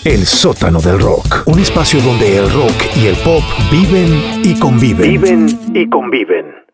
El sótano del rock, un espacio donde el rock y el pop viven y conviven. Viven y conviven.